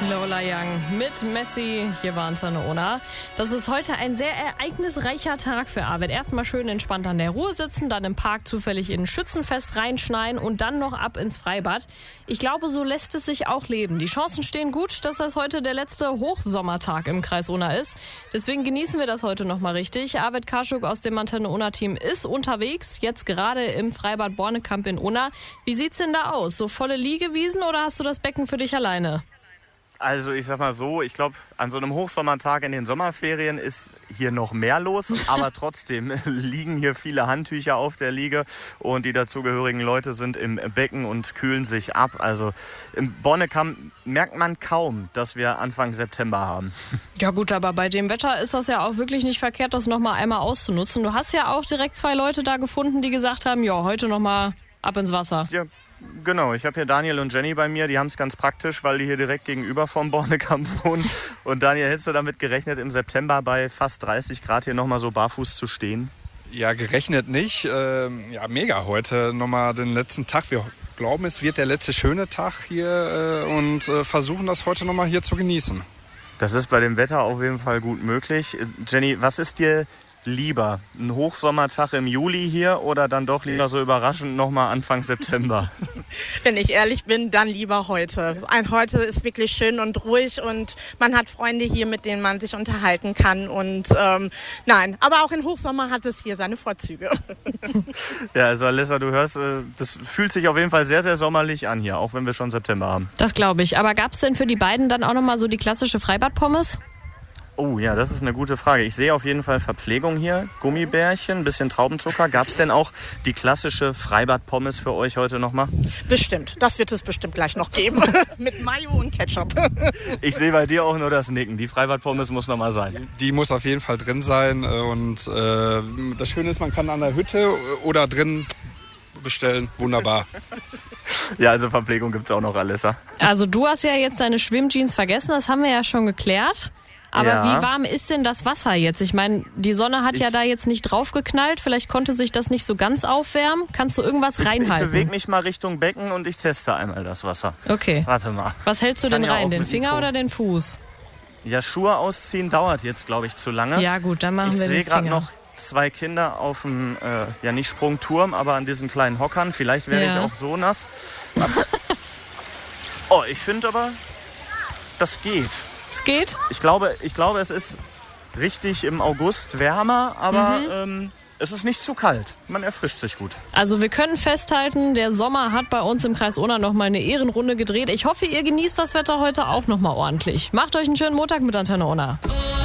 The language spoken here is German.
Lola Young mit Messi, hier war Antenne Ona. Das ist heute ein sehr ereignisreicher Tag für Arvid. Erstmal schön entspannt an der Ruhe sitzen, dann im Park zufällig in ein Schützenfest reinschneien und dann noch ab ins Freibad. Ich glaube, so lässt es sich auch leben. Die Chancen stehen gut, dass das heute der letzte Hochsommertag im Kreis Unna ist. Deswegen genießen wir das heute nochmal richtig. Arvid Kaschuk aus dem Antenne Ona-Team ist unterwegs, jetzt gerade im Freibad Bornekamp in Unna. Wie sieht's denn da aus? So volle Liegewiesen oder hast du das Becken für dich alleine? Also ich sag mal so, ich glaube, an so einem Hochsommertag in den Sommerferien ist hier noch mehr los, aber trotzdem liegen hier viele Handtücher auf der Liege und die dazugehörigen Leute sind im Becken und kühlen sich ab. Also im Bornekamp merkt man kaum, dass wir Anfang September haben. Ja gut, aber bei dem Wetter ist das ja auch wirklich nicht verkehrt, das nochmal einmal auszunutzen. Du hast ja auch direkt 2 Leute da gefunden, die gesagt haben, ja, heute nochmal ab ins Wasser. Ja. Genau, ich habe hier Daniel und Jenny bei mir, die haben es ganz praktisch, weil die hier direkt gegenüber vom Bornekamp wohnen. Und Daniel, hättest du damit gerechnet, im September bei fast 30 Grad hier nochmal so barfuß zu stehen? Ja, gerechnet nicht. Ja, mega heute nochmal den letzten Tag. Wir glauben, es wird der letzte schöne Tag hier und versuchen das heute nochmal hier zu genießen. Das ist bei dem Wetter auf jeden Fall gut möglich. Jenny, was ist dir lieber? Ein Hochsommertag im Juli hier oder dann doch lieber so überraschend nochmal Anfang September? Wenn ich ehrlich bin, dann lieber heute. Heute ist wirklich schön und ruhig und man hat Freunde hier, mit denen man sich unterhalten kann. Und nein, aber auch im Hochsommer hat es hier seine Vorzüge. Ja, also Alessa, du hörst, das fühlt sich auf jeden Fall sehr, sehr sommerlich an hier, auch wenn wir schon September haben. Das glaube ich. Aber gab es denn für die beiden dann auch nochmal so die klassische Freibadpommes? Oh ja, das ist eine gute Frage. Ich sehe auf jeden Fall Verpflegung hier, Gummibärchen, ein bisschen Traubenzucker. Gab es denn auch die klassische Freibad-Pommes für euch heute nochmal? Bestimmt, das wird es bestimmt gleich noch geben. Mit Mayo und Ketchup. Ich sehe bei dir auch nur das Nicken. Die Freibad-Pommes muss nochmal sein. Die muss auf jeden Fall drin sein. Und das Schöne ist, man kann an der Hütte oder drin bestellen. Wunderbar. Ja, also Verpflegung gibt es auch noch, Alessa. Also du hast ja jetzt deine Schwimmjeans vergessen, das haben wir ja schon geklärt. Aber ja. Wie warm ist denn das Wasser jetzt? Ich meine, die Sonne hat ja da jetzt nicht draufgeknallt. Vielleicht konnte sich das nicht so ganz aufwärmen. Kannst du irgendwas reinhalten? Ich bewege mich mal Richtung Becken und ich teste einmal das Wasser. Okay. Warte mal. Was hältst du denn ja rein? Den Finger oder den Fuß? Ja, Schuhe ausziehen dauert jetzt, glaube ich, zu lange. Ja gut, dann machen wir den Finger. Ich sehe gerade noch 2 Kinder auf dem, ja nicht Sprungturm, aber an diesen kleinen Hockern. Vielleicht werde ich auch so nass. Oh, ich finde aber, das geht. Es geht? Ich glaube, es ist richtig im August wärmer, aber es ist nicht zu kalt. Man erfrischt sich gut. Also wir können festhalten, der Sommer hat bei uns im Kreis Unna noch mal eine Ehrenrunde gedreht. Ich hoffe, ihr genießt das Wetter heute auch noch mal ordentlich. Macht euch einen schönen Montag mit Antenne Unna.